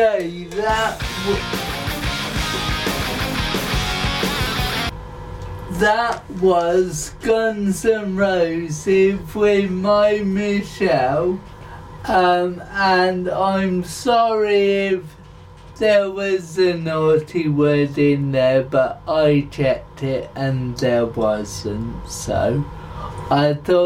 Hey, that was Guns N' Roses with My Michelle, and I'm sorry if there was a naughty word in there, but I checked it and there wasn't, so I thought